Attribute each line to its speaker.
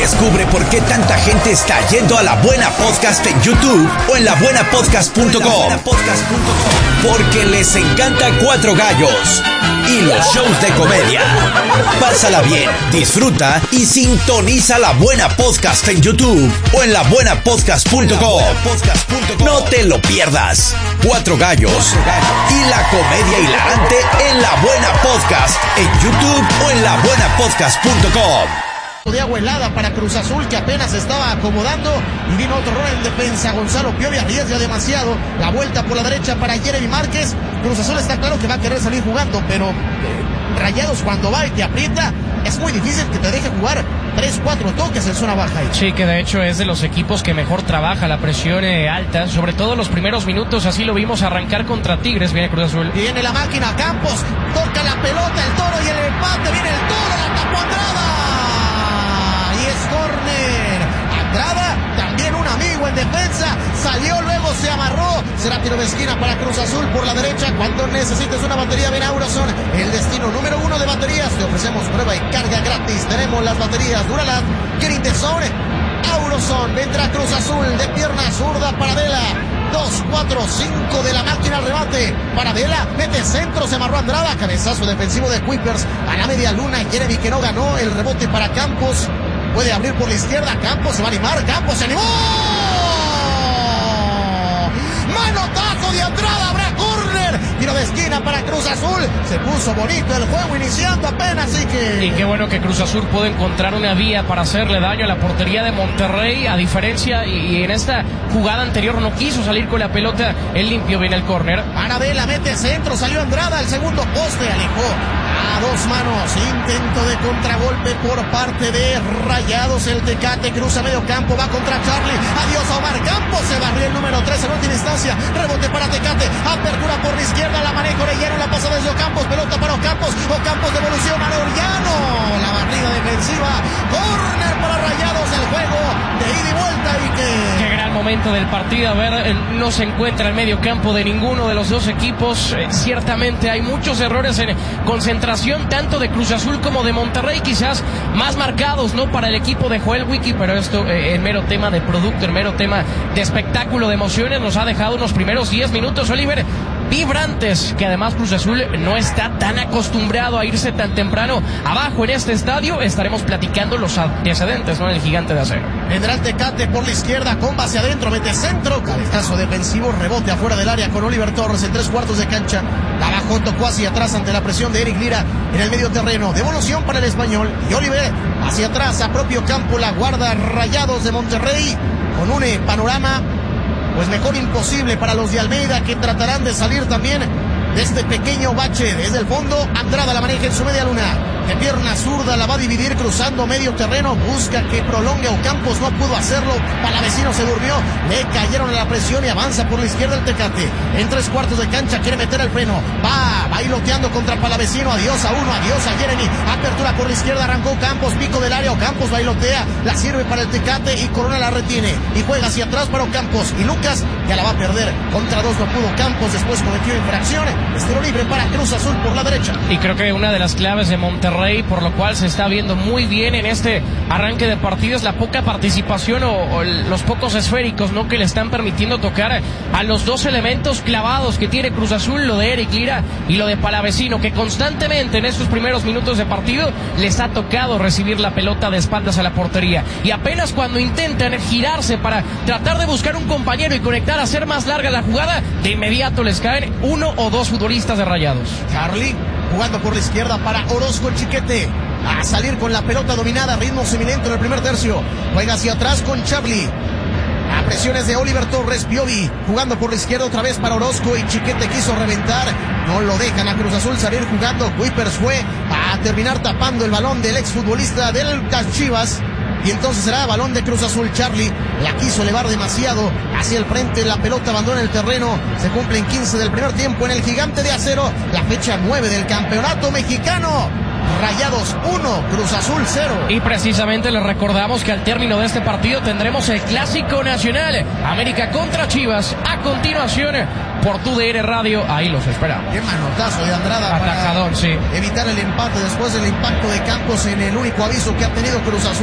Speaker 1: Descubre por qué tanta gente está yendo a La Buena Podcast en YouTube o en labuenapodcast.com. Porque les encanta Cuatro Gallos y los shows de comedia. Pásala bien, disfruta y sintoniza La Buena Podcast en YouTube o en labuenapodcast.com. No te lo pierdas. Cuatro Gallos y la comedia hilarante en La Buena Podcast en YouTube o en labuenapodcast.com.
Speaker 2: De agua helada para Cruz Azul, que apenas se estaba acomodando, y vino otro error en defensa. Gonzalo Piovi arriesga demasiado, la vuelta por la derecha para Jeremy Márquez. Cruz Azul está claro que va a querer salir jugando, pero Rayados cuando va y te aprieta, es muy difícil que te deje jugar 3-4 toques en zona baja.
Speaker 3: Sí, que de hecho es de los equipos que mejor trabaja la presión alta, sobre todo los primeros minutos. Así lo vimos arrancar contra Tigres. Viene Cruz Azul,
Speaker 2: viene la máquina, Campos toca la pelota, el Toro, y el empate, viene el Toro, la tapó Andrada y es córner. Andrada, también un amigo en defensa, salió, luego se amarró. Será tiro de esquina para Cruz Azul por la derecha. Cuando necesites una batería, ven a Auroson, el destino número 1 de baterías. Te ofrecemos prueba y carga gratis. Tenemos las baterías Duralat, Green the Zone, Auroson. Vendrá Cruz Azul de pierna zurda para Vela. 2-4-5 de la máquina al remate para Vela, mete centro, se amarró Andrada, cabezazo defensivo de Kuipers a la media luna. Jeremy, que no ganó, el rebote para Campos, puede abrir por la izquierda, Campos se va a animar, Campos se animó, manotazo de Andrada, habrá córner, tiro de esquina para Cruz Azul. Se puso bonito el juego iniciando apenas, así que...
Speaker 3: Y qué bueno que Cruz Azul puede encontrar una vía para hacerle daño a la portería de Monterrey, a diferencia, y en esta jugada anterior no quiso salir con la pelota, el limpio, viene el córner.
Speaker 2: Anabela mete centro, salió Andrada, el segundo poste, alejó a dos manos, intento de contragolpe por parte de Rayados. El Tecate cruza medio campo, va contra Charlie, adiós a Omar Campos, se barrió el número 3 en última instancia, rebote para Tecate, apertura por la izquierda, la maneja Orellano, la pasa desde Ocampos, pelota para Ocampos, Ocampos devolución a Orellano, la barrida defensiva, córner para Rayados, el juego de ida y vuelta. Y
Speaker 3: qué gran momento del partido. A ver, no se encuentra el medio campo de ninguno de los dos equipos. Ciertamente hay muchos errores en concentración, tanto de Cruz Azul como de Monterrey, quizás más marcados, ¿no?, para el equipo de Joel Wiki, pero esto en mero tema de producto, en mero tema de espectáculo, de emociones, nos ha dejado unos primeros 10 minutos, Oliver, vibrantes, que además Cruz Azul no está tan acostumbrado a irse tan temprano abajo en este estadio. Estaremos platicando los antecedentes, ¿no?, el Gigante de Acero.
Speaker 2: Vendrá el Tecate por la izquierda, comba hacia adentro, mete centro, cabezazo defensivo, rebote afuera del área con Oliver Torres en 3/4 de cancha. La bajó, tocó hacia atrás ante la presión de Eric Lira en el medio terreno. Devolución para el español y Oliver hacia atrás a propio campo. La guarda Rayados de Monterrey con un panorama pues mejor imposible para los de Almeida, que tratarán de salir también de este pequeño bache. Desde el fondo, Andrada la maneja en su media luna, de pierna zurda, la va a dividir cruzando medio terreno, busca que prolongue Ocampos, no pudo hacerlo, Palavecino se durmió, le cayeron a la presión y avanza por la izquierda el Tecate, en 3/4 de cancha, quiere meter el freno, va bailoteando contra Palavecino, adiós a uno, adiós a Jeremy, apertura por la izquierda, arrancó Campos, pico del área, Ocampos bailotea, la sirve para el Tecate y Corona la retiene, y juega hacia atrás para Ocampos, y Lucas ya la va a perder, contra dos no pudo Campos, después cometió infracción, estero libre para Cruz Azul por la derecha.
Speaker 3: Y creo que una de las claves de Monterrey, por lo cual se está viendo muy bien en este arranque de partido, es la poca participación o los pocos esféricos, ¿no?, que le están permitiendo tocar a los dos elementos clavados que tiene Cruz Azul, lo de Eric Lira y lo de Palavecino, que constantemente en estos primeros minutos de partido les ha tocado recibir la pelota de espaldas a la portería, y apenas cuando intentan girarse para tratar de buscar un compañero y conectar, hacer más larga la jugada, de inmediato les caen uno o dos futbolistas de Rayados.
Speaker 2: Charlie jugando por la izquierda para Orozco, el Chiquete, a salir con la pelota dominada, ritmo semilento en el primer tercio, juega hacia atrás con Charlie, a presiones de Oliver Torres. Piovi jugando por la izquierda otra vez para Orozco, y Chiquete quiso reventar, no lo dejan a Cruz Azul salir jugando. Kuipers fue a terminar tapando el balón del exfutbolista del Chivas, y entonces será balón de Cruz Azul. Charlie la quiso elevar demasiado hacia el frente, la pelota abandona el terreno. Se cumplen 15 del primer tiempo en el Gigante de Acero, la fecha 9 del campeonato mexicano. Rayados 1, Cruz Azul 0.
Speaker 3: Y precisamente les recordamos que al término de este partido tendremos el Clásico Nacional, América contra Chivas, a continuación por TUDN Radio. Ahí los esperamos.
Speaker 2: Qué manotazo de Andrada.
Speaker 3: Atajadón,
Speaker 2: para
Speaker 3: sí,
Speaker 2: evitar el empate después del impacto de Campos en el único aviso que ha tenido Cruz Azul.